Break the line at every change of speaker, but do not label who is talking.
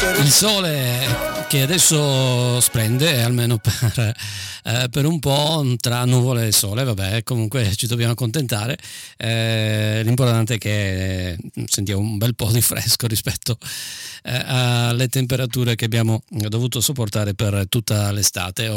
Il sole che adesso splende, almeno per un po', tra nuvole e sole, vabbè, comunque ci dobbiamo accontentare. L'importante è che sentiamo un bel po' di fresco rispetto alle temperature che abbiamo dovuto sopportare per tutta l'estate.